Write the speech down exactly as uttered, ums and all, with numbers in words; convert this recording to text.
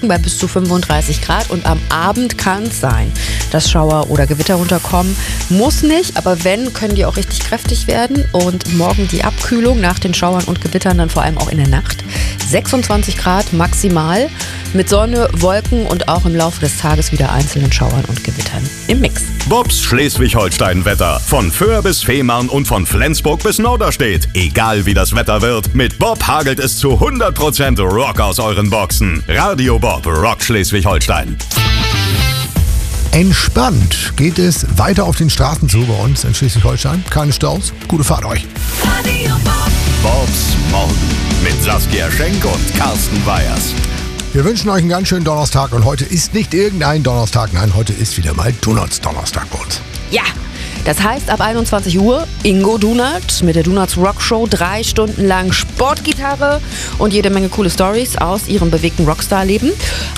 Wolken bei bis zu fünfunddreißig Grad und am Abend kann es sein, dass Schauer oder Gewitter runterkommen. Muss nicht, aber wenn, können die auch richtig kräftig werden. Und morgen die Abkühlung nach den Schauern und Gewittern dann vor allem auch in der Nacht. sechsundzwanzig Grad maximal mit Sonne, Wolken und auch im Laufe des Tages wieder einzelnen Schauern und Gewittern im Mix. Bobs Schleswig-Holstein-Wetter. Von Föhr bis Fehmarn und von Flensburg bis Norderstedt. Egal wie das Wetter wird, mit Bob hagelt es zu hundert Prozent Rock aus euren Boxen. Radio Bob rockt Schleswig-Holstein. Entspannt geht es weiter auf den Straßen zu bei uns in Schleswig-Holstein. Keine Staus. Gute Fahrt euch. Radio Bob. Bobs Morgen mit Saskia Schenk und Carsten Weyers. Wir wünschen euch einen ganz schönen Donnerstag und heute ist nicht irgendein Donnerstag, nein, heute ist wieder mal Donuts-Donnerstag bei uns. Ja, das heißt ab einundzwanzig Uhr Ingo Dunert mit der Donuts Rock Show. Drei Stunden lang Sportgitarre und jede Menge coole Stories aus ihrem bewegten Rockstar-Leben.